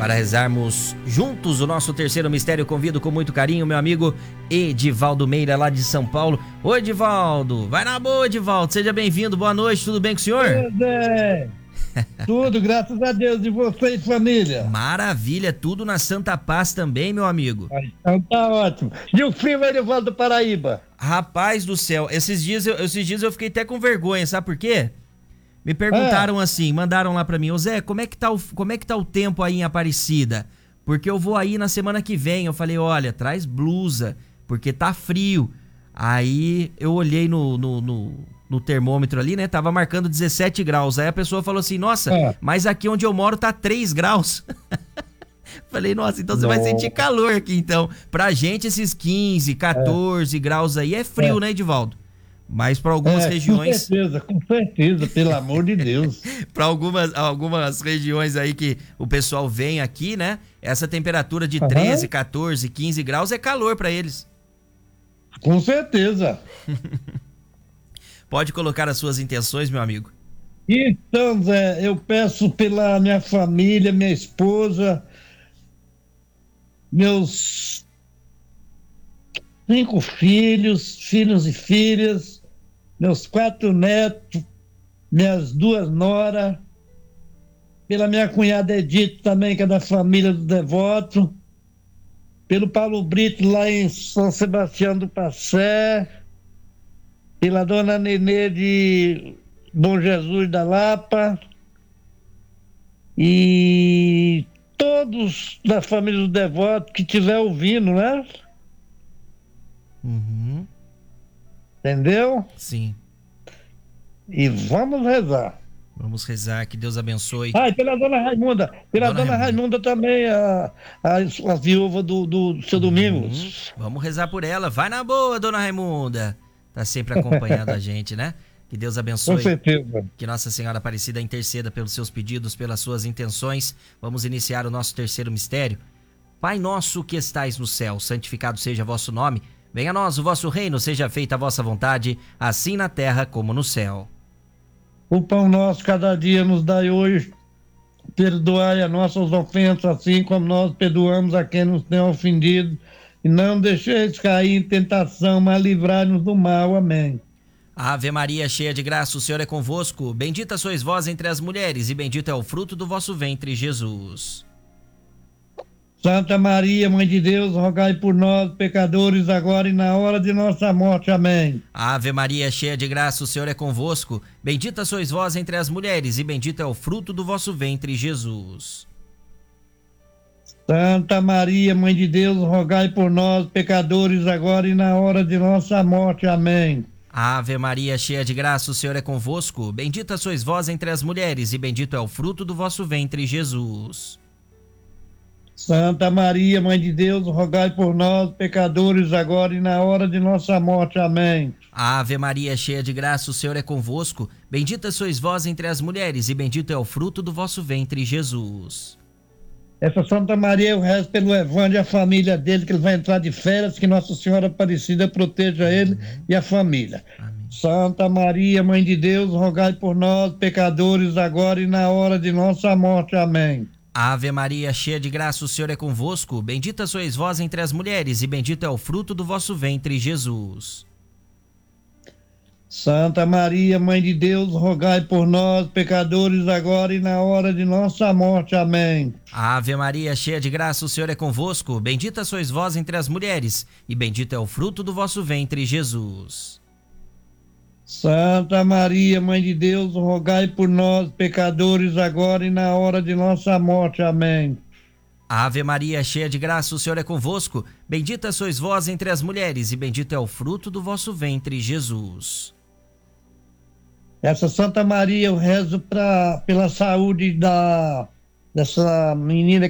para rezarmos juntos o nosso terceiro mistério. Convido com muito carinho meu amigo Edivaldo Meira, lá de São Paulo. Oi, Edivaldo, vai na boa, Edivaldo, seja bem-vindo, boa noite, tudo bem com o senhor? Zé. Tudo, graças a Deus, e vocês, família? Maravilha, tudo na Santa Paz também, meu amigo. Então tá ótimo. E o frio, Edivaldo do Paraíba? Rapaz do céu, esses dias eu fiquei até com vergonha, sabe por quê? Me perguntaram assim, mandaram lá pra mim, ô Zé, como é que tá o tempo aí em Aparecida? Porque eu vou aí na semana que vem. Eu falei, olha, traz blusa, porque tá frio. Aí eu olhei no termômetro ali, né? Tava marcando 17 graus. Aí a pessoa falou assim, nossa, mas aqui onde eu moro tá 3 graus. Falei, nossa, então você vai sentir calor aqui, então. Pra gente, esses 15, 14 graus aí é frio, né, Edivaldo? Mas para algumas regiões... Com certeza, pelo amor de Deus. Para algumas regiões aí que o pessoal vem aqui, né? Essa temperatura de 13, 14, 15 graus é calor para eles. Com certeza. Pode colocar as suas intenções, meu amigo. Então, Zé, eu peço pela minha família, minha esposa, meus 5 filhos e filhas, meus 4 netos, minhas 2 noras, pela minha cunhada Edith também, que é da família do Devoto, pelo Paulo Brito lá em São Sebastião do Passé, pela dona Nenê de Bom Jesus da Lapa e todos da família do Devoto que estiver ouvindo, né? Uhum. Entendeu? Sim. E vamos rezar. Vamos rezar, que Deus abençoe. E pela dona Raimunda. Pela dona Raimunda também, a viúva do seu Domingos. Vamos rezar por ela. Vai na boa, dona Raimunda. Tá sempre acompanhando a gente, né? Que Deus abençoe. Com certeza. Que Nossa Senhora Aparecida interceda pelos seus pedidos, pelas suas intenções. Vamos iniciar o nosso terceiro mistério. Pai nosso que estais no céu, santificado seja vosso nome. Venha a nós o vosso reino, seja feita a vossa vontade, assim na terra como no céu. O pão nosso cada dia nos dai hoje. Perdoai as nossas ofensas, assim como nós perdoamos a quem nos tem ofendido. E não deixeis cair em tentação, mas livrai-nos do mal. Amém. Ave Maria, cheia de graça, o Senhor é convosco. Bendita sois vós entre as mulheres, e bendito é o fruto do vosso ventre, Jesus. Santa Maria, Mãe de Deus, rogai por nós, pecadores, agora e na hora de nossa morte. Amém. Ave Maria, cheia de graça, o Senhor é convosco. Bendita sois vós entre as mulheres, e bendito é o fruto do vosso ventre, Jesus. Santa Maria, Mãe de Deus, rogai por nós, pecadores, agora e na hora de nossa morte. Amém. Ave Maria, cheia de graça, o Senhor é convosco. Bendita sois vós entre as mulheres, e bendito é o fruto do vosso ventre, Jesus. Santa Maria, Mãe de Deus, rogai por nós, pecadores, agora e na hora de nossa morte. Amém. Ave Maria, cheia de graça, o Senhor é convosco. Bendita sois vós entre as mulheres, e bendito é o fruto do vosso ventre, Jesus. Essa Santa Maria eu rezo pelo Evandro e a família dele, que ele vai entrar de férias, que Nossa Senhora Aparecida proteja ele e a família. Amém. Santa Maria, Mãe de Deus, rogai por nós, pecadores, agora e na hora de nossa morte. Amém. Ave Maria, cheia de graça, o Senhor é convosco. Bendita sois vós entre as mulheres, e bendito é o fruto do vosso ventre, Jesus. Santa Maria, Mãe de Deus, rogai por nós, pecadores, agora e na hora de nossa morte. Amém. Ave Maria, cheia de graça, o Senhor é convosco. Bendita sois vós entre as mulheres, e bendito é o fruto do vosso ventre, Jesus. Santa Maria, Mãe de Deus, rogai por nós, pecadores, agora e na hora de nossa morte. Amém. Ave Maria, cheia de graça, o Senhor é convosco. Bendita sois vós entre as mulheres, e bendito é o fruto do vosso ventre, Jesus. Essa Santa Maria eu rezo pela saúde dessa menina